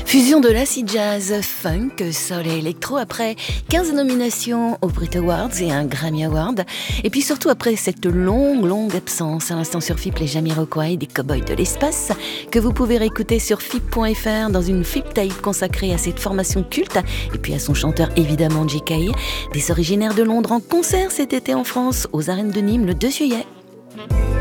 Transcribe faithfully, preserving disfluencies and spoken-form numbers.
Fusion de l'acid jazz, funk, soul et électro après quinze nominations aux Brit Awards et un Grammy Award. Et puis surtout après cette longue, longue absence, à l'instant sur F I P, les Jamiroquai, des Cowboys de l'espace, que vous pouvez réécouter sur F I P point F R dans une F I P tape consacrée à cette formation culte et puis à son chanteur évidemment J K. Des originaires de Londres en concert cet été en France, aux arènes de Nîmes le deux juillet.